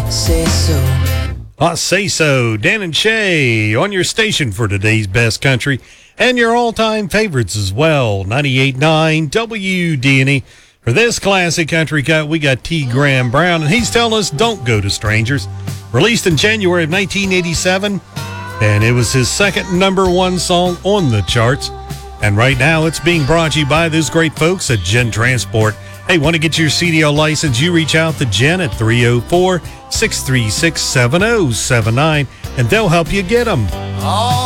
Say so. I say so. Dan and Shay on your station for today's best country and your all-time favorites as well. 98.9 WDNE. For this classic country cut, we got T. Graham Brown, and he's telling us don't go to strangers. Released in January of 1987, and it was his second #1 song on the charts. And right now, it's being brought to you by those great folks at Jen Transport. Hey, want to get your CDL license? You reach out to Jen at 304-636-7079, and they'll help you get them.